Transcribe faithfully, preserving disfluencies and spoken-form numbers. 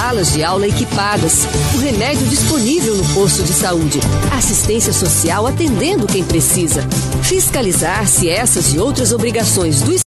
salas de aula equipadas, o remédio disponível no posto de saúde, assistência social atendendo quem precisa. Fiscalizar se essas e outras obrigações do